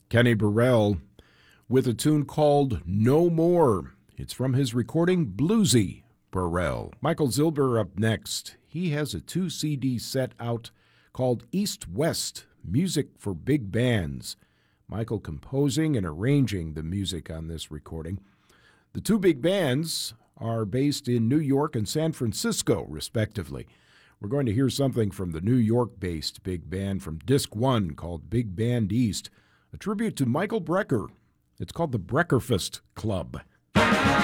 Kenny Burrell with a tune called No More. It's from his recording Bluesy Burrell. Michael Zilber up next. He has a 2-CD set out called East West, Music for Big Bands. Michael composing and arranging the music on this recording. The two big bands are based in New York and San Francisco, respectively. We're going to hear something from the New York-based big band from Disc 1 called Big Band East, a tribute to Michael Brecker. It's called the Breckerfest Club.